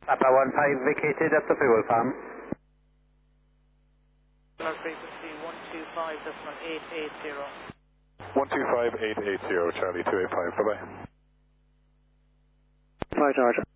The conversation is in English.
Papa 15 vacated at the fuel farm. Frequency 125.880. 125880, Charlie 285, bye-bye. 5 George.